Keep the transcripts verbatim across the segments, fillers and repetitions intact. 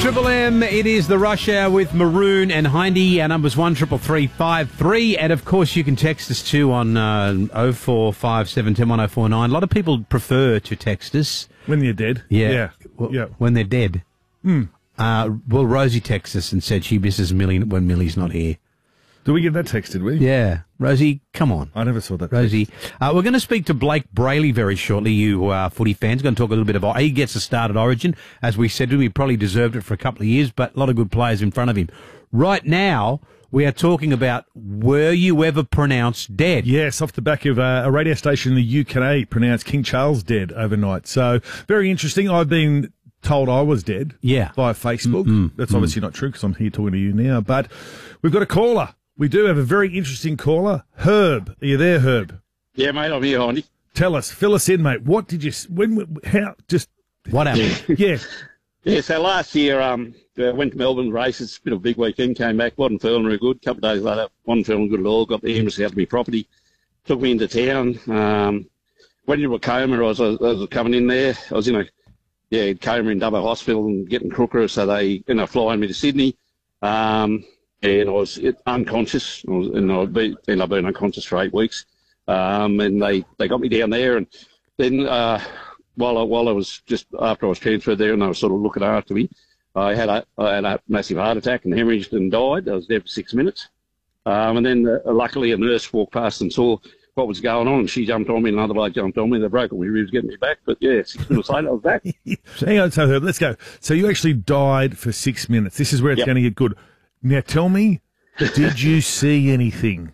Triple M, it is the rush hour with Maroon and Hindy. Our number's one triple three five three, and of course you can text us too on uh, oh four five seven one oh one oh four nine. A lot of people prefer to text us when you're dead. Yeah, yeah, well, yeah. When they're dead. Hmm. Uh, well, Rosie texted us and said she misses Millie when Millie's not here. Did we get that text, did we? Yeah. Rosie, come on. I never saw that Rosie. Uh, we're going to speak to Blake Brayley very shortly, you uh, footy fans. Going to talk a little bit about, he gets a start at Origin. As we said to him, he probably deserved it for a couple of years, but a lot of good players in front of him. Right now, we are talking about, were you ever pronounced dead? Yes, off the back of uh, a radio station in the U K pronounced King Charles dead overnight. So, very interesting. I've been told I was dead yeah. via Facebook. Mm-hmm. That's obviously mm. not true because I'm here talking to you now. But we've got a caller. We do have a very interesting caller. Herb, are you there, Herb? Yeah, mate, I'm here, Hindy. Tell us, fill us in, mate. What did you, when, how, just... What happened? yeah. Yeah, so last year, um, I went to Melbourne races, a bit of a big weekend, came back, wasn't feeling very good. A couple of days later, wasn't feeling good at all, got the ambulance out of my property, took me into town, um, went into a coma. I was, I was coming in there, I was in a, yeah, coma in Dubbo Hospital and getting crooker, so they ended up flying me to Sydney. Um... And I was unconscious, and I ended up being unconscious for eight weeks. Um, and they, they got me down there, and then uh, while I, while I was just after I was transferred there, and they were sort of looking after me, I had a I had a massive heart attack and hemorrhaged and died. I was there for six minutes, um, and then uh, luckily a nurse walked past and saw what was going on, and she jumped on me, and another bloke jumped on me. They broke all my ribs getting me back, but yeah, six minutes later I was back. Hang on, so Herb, let's go. So you actually died for six minutes. This is where it's yep. going to get good. Now, tell me, did you see anything?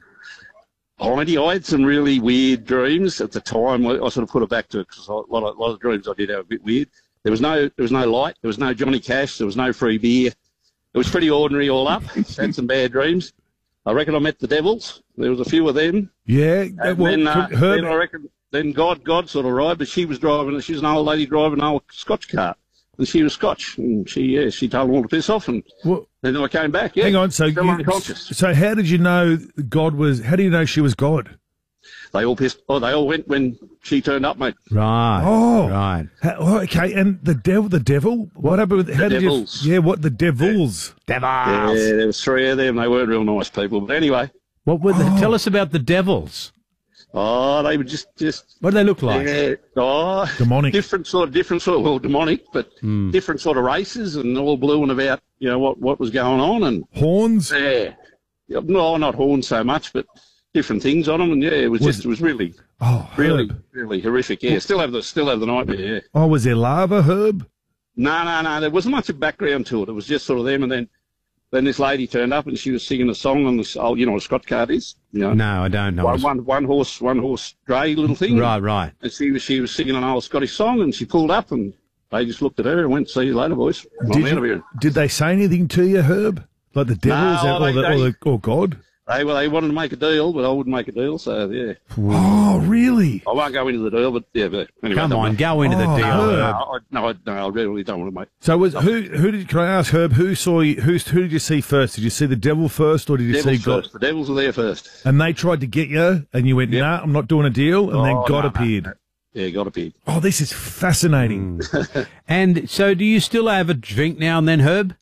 Heidi, I had some really weird dreams at the time. I, I sort of put it back to it because a lot of, a lot of dreams I did have a bit weird. There was no, there was no light. There was no Johnny Cash. There was no free beer. It was pretty ordinary all up. Had some bad dreams. I reckon I met the devils. There was a few of them. Yeah. And well, then, uh, Herb... then I reckon then God, God sort of arrived, but she was driving. She was an old lady driving an old Scotch car. And she was Scotch, and she yeah, she told them all to piss off, and well, then I came back. Yeah, hang on, so still you, unconscious. So how did you know God was? How do you know she was God? They all pissed. Oh, they all went when she turned up, mate. Right. Oh, right. How, oh, okay, and the devil, the devil. What happened? With, how the did devils. you? Yeah, what the devils? Devils. Yeah, there was three of them. They weren't real nice people, but anyway. What were the, oh. Tell us about the devils. Oh, they were just, just. What do they look like? Yeah, oh, demonic. Different sort of, different sort of, well, demonic, but mm. different sort of races, and all blue and about, you know, what, what was going on, and horns. Yeah, no, not horns so much, but different things on them, and yeah, it was, was just, it was really, oh, really, Herb. really horrific. Yeah, still have the, still have the nightmare. Yeah. Oh, was there lava, Herb? No, no, no. There wasn't much of background to it. It was just sort of them, and then. Then this lady turned up and she was singing a song on this, oh, you know what a Scotch card is? You know, no, I don't know. One, one, one horse, one horse dray little thing. Right, right. And she was, she was singing an old Scottish song, and she pulled up, and they just looked at her and went, "See you later, boys." Did, you, did they say anything to you, Herb? Like the devils no, or, they, the, they, or, the, or God? They well, they wanted to make a deal, but I wouldn't make a deal. So yeah. Oh, really? I won't go into the deal, but yeah. But anyway, come on, go into oh, the deal. No, Herb. no, I, no, I, no, I really don't want to make. So was who? Who did? Can I ask, Herb? Who saw you? Who? Who did you see first? Did you see the devil first, or did you devils see God? First. The devils were there first. And they tried to get you, and you went, yep. "Nah, I'm not doing a deal." And oh, then God no, appeared. No, no. Yeah, God appeared. Oh, this is fascinating. Mm. And so, do you still have a drink now and then, Herb?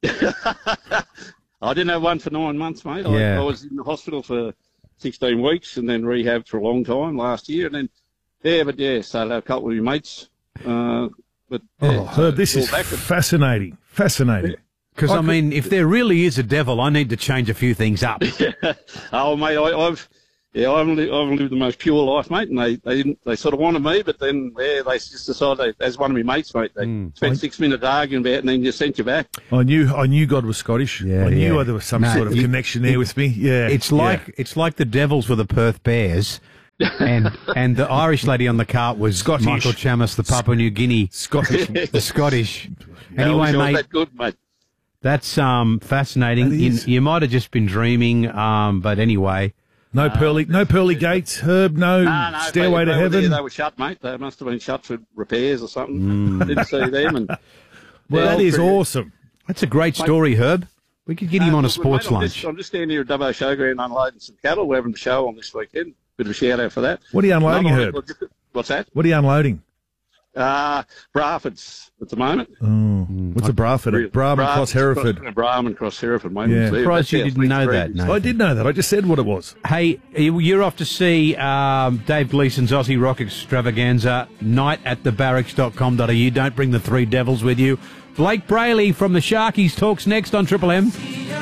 I didn't have one for nine months, mate. Yeah. I, I was in the hospital for sixteen weeks and then rehab for a long time last year. And then, yeah, but yeah, started to have a couple of your mates. Uh, but yeah, oh, Herb, this is fascinating. Fascinating. Because, I, I mean, if there really is a devil, I need to change a few things up. Yeah. Oh, mate, I, I've... Yeah, I haven't, li- I haven't lived the most pure life, mate, and they, they didn't, they sort of wanted me, but then, yeah, they just decided, they, as one of my mates, mate, they mm. spent six minutes arguing about it and then just sent you back. I knew, I knew God was Scottish. Yeah, I knew yeah. there was some no, sort of it, connection there it, with me. Yeah. It's like, yeah. it's like the devils were the Perth Bears. and and the Irish lady on the cart was Scottish. Michael Chamis, the Papua New Guinea. Scottish. The Scottish. Anyway, no, mate. That good, mate. That's um fascinating. That You, is. you might have just been dreaming, um, but anyway. No pearly, no pearly gates, Herb. No, no, no stairway they, to they heaven. Were there, they were shut, mate. They must have been shut for repairs or something. Mm. Didn't see them. And well, that is pretty, awesome. That's a great story, Herb. We could get no, him on a look, sports mate, I'm lunch. Just, I'm just standing here at Dubbo Showground unloading some cattle. We're having a show on this weekend. Bit of a shout out for that. What are you unloading, Another, Herb? What's that? What are you unloading? Uh, Bradford's at the moment. Oh, what's a Bradford? Brahman cross Hereford. Brahman cross Hereford, mate. Yeah. Surprised you didn't know that, Nathan. I did know that. I just said what it was. Hey, you're off to see um, Dave Gleason's Aussie Rock Extravaganza, night at the barracks dot com dot a u. Don't bring the three devils with you. Blake Brayley from the Sharkies talks next on Triple M.